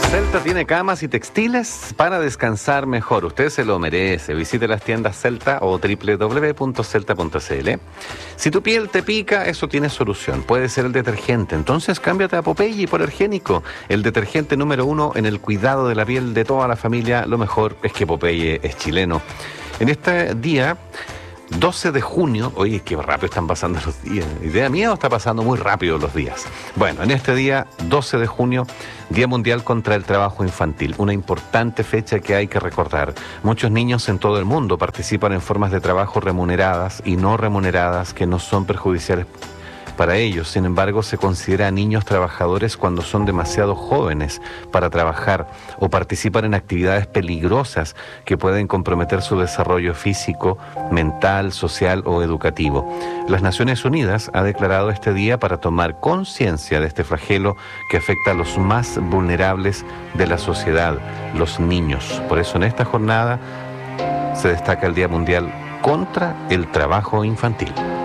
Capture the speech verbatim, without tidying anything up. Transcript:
Celta tiene camas y textiles para descansar mejor. Usted se lo merece. Visite las tiendas Celta o doble u doble u doble u punto celta punto c l. Si tu piel te pica, eso tiene solución. Puede ser el detergente. Entonces cámbiate a Popeye por Higiénico, el detergente número uno en el cuidado de la piel de toda la familia. Lo mejor es que Popeye es chileno. En este día doce de junio, oye, qué rápido están pasando los días. ¿Idea mía o está pasando muy rápido los días? Bueno, en este día, doce de junio, Día Mundial contra el Trabajo Infantil, una importante fecha que hay que recordar. Muchos niños en todo el mundo participan en formas de trabajo remuneradas y no remuneradas que no son perjudiciales para ellos. Sin embargo, se considera a niños trabajadores cuando son demasiado jóvenes para trabajar o participan en actividades peligrosas que pueden comprometer su desarrollo físico, mental, social o educativo. Las Naciones Unidas ha declarado este día para tomar conciencia de este flagelo que afecta a los más vulnerables de la sociedad, los niños. Por eso en esta jornada se destaca el Día Mundial contra el Trabajo Infantil.